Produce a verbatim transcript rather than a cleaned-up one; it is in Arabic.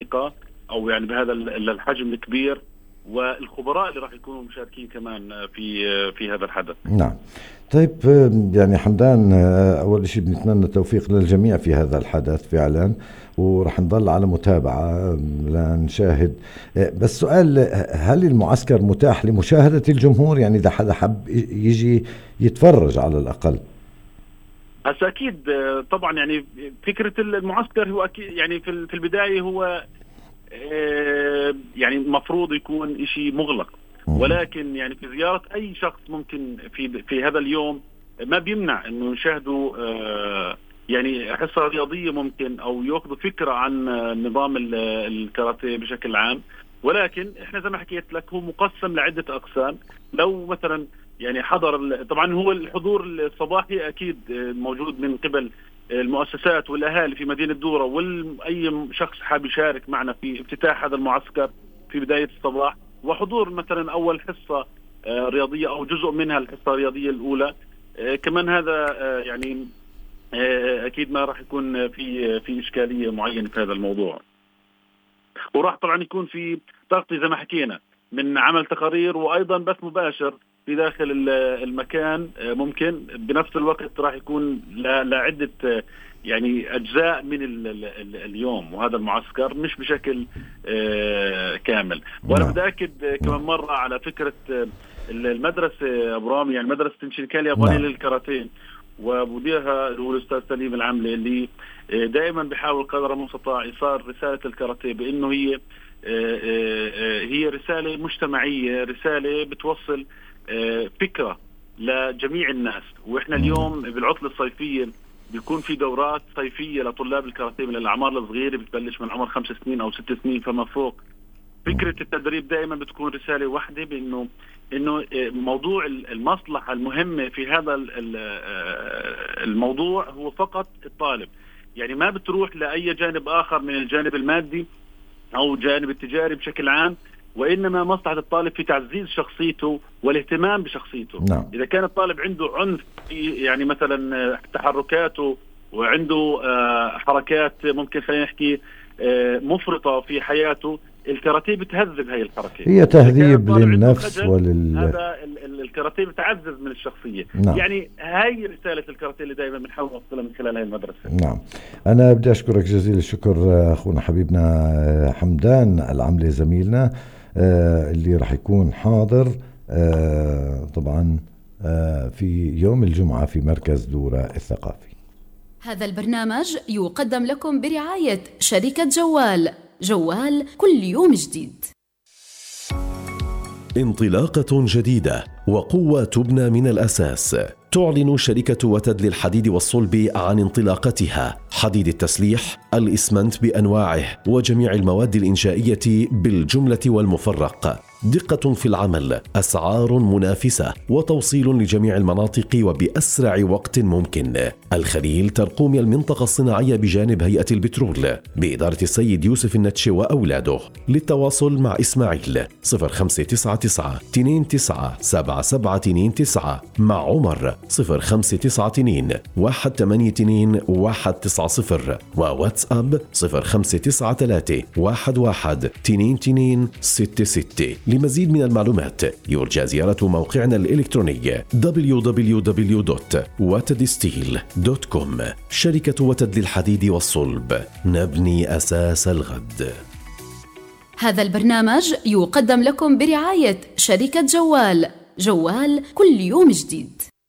العميقة أو يعني بهذا الحجم الكبير، والخبراء اللي راح يكونوا مشاركين كمان في في هذا الحدث. نعم. طيب يعني حمدان، أول شيء بنتمنى التوفيق للجميع في هذا الحدث فعلا، ورح نضل على متابعة لنشاهد. بس سؤال، هل المعسكر متاح لمشاهدة الجمهور؟ يعني إذا حدا حب يجي يتفرج على الأقل. هسا أكيد طبعا، يعني فكرة المعسكر هو أكيد يعني في البداية هو يعني المفروض يكون إشي مغلق، ولكن يعني في زيارة أي شخص ممكن في في هذا اليوم ما بيمنع إنه يشاهدوا يعني حصة رياضية ممكن، أو يأخذوا فكرة عن نظام الكاراتيه بشكل عام. ولكن إحنا زي ما حكيت لك هو مقسم لعدة أقسام. لو مثلا يعني حضر، طبعا هو الحضور الصباحي أكيد موجود من قبل المؤسسات والأهالي في مدينة دورة، وأي شخص حاب يشارك معنا في افتتاح هذا المعسكر في بداية الصباح، وحضور مثلا أول حصة رياضية أو جزء منها الحصة الرياضية الأولى كمان. هذا يعني أكيد ما راح يكون في في إشكالية معينة في هذا الموضوع. وراح طبعا يكون في تغطية زي ما حكينا من عمل تقارير، وأيضا بث مباشر في داخل المكان. ممكن بنفس الوقت راح يكون لعدة يعني أجزاء من ال ال اليوم، وهذا المعسكر مش بشكل كامل. وأنا متأكد كمان مرة على فكرة المدرسة أبو رامي، يعني مدرسة تنشينكان اليابانية للكاراتيه، ومديرها هو الأستاذ سليم العملي، اللي دائما بيحاول قدر المستطاع إيصال رسالة الكاراتيه بأنه هي هي رسالة مجتمعية، رسالة بتوصل فكرة لجميع الناس. وإحنا اليوم بالعطلة الصيفية بيكون في دورات صيفية لطلاب الكاراتيه من الأعمار الصغيرة، بتبلش من عمر خمس سنين أو ست سنين فما فوق. فكرة التدريب دائما بتكون رسالة واحدة، بأنه إنه موضوع المصلحة المهمة في هذا الموضوع هو فقط الطالب. يعني ما بتروح لأي جانب آخر من الجانب المادي أو جانب التجاري بشكل عام، وإنما مصلحة الطالب في تعزيز شخصيته والاهتمام بشخصيته. نعم. إذا كان الطالب عنده عنف في يعني مثلا تحركاته، وعنده حركات ممكن خلينا نحكي مفرطة في حياته، الكاراتيه بتهذب هاي الحركة، هي تهذيب للنفس ولل هذا الكاراتيه بتعزز من الشخصية. نعم. يعني هاي رسالة الكاراتيه اللي دائما بنحاول نوصلها من خلال هاي المدرسة. نعم. أنا بدي أشكرك جزيل الشكر أخونا حبيبنا حمدان العملي زميلنا اللي راح يكون حاضر طبعا في يوم الجمعة في مركز دورة الثقافي. هذا البرنامج يقدم لكم برعاية شركة جوال. جوال كل يوم جديد. انطلاقة جديدة وقوة تبنى من الأساس. تعلن شركة وتد للحديد والصلب عن انطلاقتها. حديد التسليح، الإسمنت بأنواعه وجميع المواد الإنشائية بالجملة والمفرق. دقة في العمل، أسعار منافسة، وتوصيل لجميع المناطق وبأسرع وقت ممكن. الخليل ترقوم المنطقة الصناعية بجانب هيئة البترول بإدارة السيد يوسف النتشي وأولاده. للتواصل مع إسماعيل صفر خمسة تسعة تسعة اثنين تسعة سبعة سبعة اثنين تسعة، مع عمر صفر خمسة تسعة اثنين واحد ثمانية اثنين واحد تسعة صفر، وواتساب صفر خمسة تسعة ثلاثة واحد واحد اثنين اثنين ستة ستة. لمزيد من المعلومات يرجى زيارة موقعنا الإلكتروني دبليو دبليو دبليو دوت وتد ستيل دوت كوم. شركة وتد للحديد والصلب، نبني أساس الغد. هذا البرنامج يقدم لكم برعاية شركة جوال. جوال كل يوم جديد.